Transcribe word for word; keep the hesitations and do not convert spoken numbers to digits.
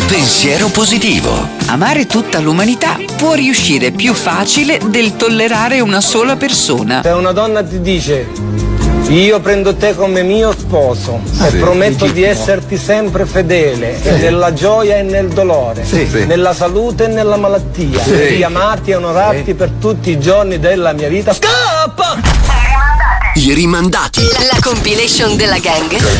Pensiero positivo. Amare tutta l'umanità può riuscire più facile del tollerare una sola persona. Se una donna ti dice io prendo te come mio sposo ah, e sì, prometto legittimo. Di esserti sempre fedele, sì. Nella gioia e nel dolore, sì, sì. Nella salute e nella malattia, sì. Di amarti e onorarti sì. Per tutti i giorni della mia vita. Scappa! I rimandati. La compilation della gang